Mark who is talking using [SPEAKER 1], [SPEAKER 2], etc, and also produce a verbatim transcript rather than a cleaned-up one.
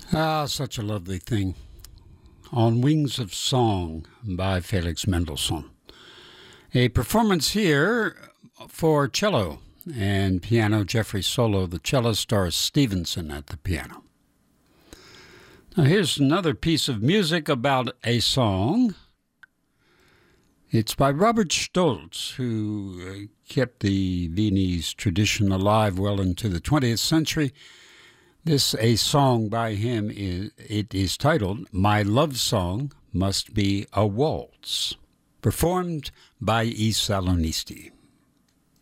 [SPEAKER 1] Ah, such a lovely thing. On Wings of Song by Felix Mendelssohn. A performance here for cello and piano, Jeffrey Solo, the cellist, Doris Stevenson at the piano. Now here's another piece of music about a song. It's by Robert Stolz, who kept the Viennese tradition alive well into the twentieth century. This, a song by him, is it is titled My Love Song Must Be a Waltz, performed by I Salonisti.